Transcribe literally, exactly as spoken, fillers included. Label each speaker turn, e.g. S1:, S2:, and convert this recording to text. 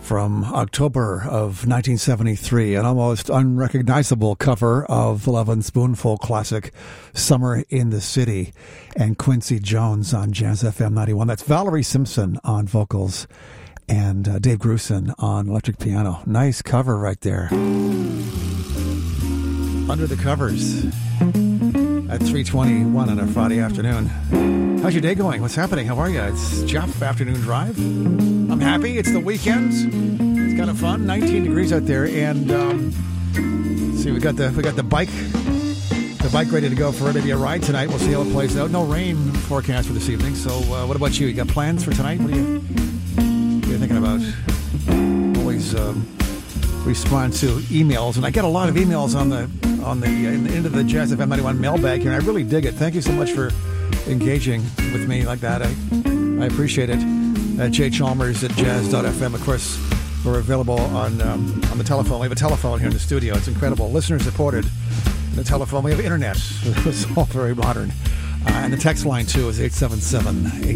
S1: from October of nineteen seventy-three, an almost unrecognizable cover of the Love and Spoonful classic Summer in the City, and Quincy Jones on Jazz F M ninety-one. That's Valerie Simpson on vocals and uh, Dave Grusin on electric piano. Nice cover right there. Under the Covers at three twenty-one on a Friday afternoon. How's your day going? What's happening? How are you? It's Jeff, Afternoon Drive. I'm happy. It's the weekend. It's kind of fun. nineteen degrees out there, and um, see, we got the we got the bike, the bike ready to go for maybe a ride tonight. We'll see how it plays out. No rain forecast for this evening. So, uh, what about you? You got plans for tonight? What are you, what are you thinking about? Always um, respond to emails, and I get a lot of emails on the on the uh, in the end of the Jazz F M ninety-one mailbag here, and I really dig it. Thank you so much for engaging with me like that. I I appreciate it. At Jay Chalmers at jazz dot f m. Of course, we're available on um, on the telephone. We have a telephone here in the studio. It's incredible. Listener supported. The telephone. We have internet. It's all very modern. Uh, and the text line, too, is eight seven seven, eight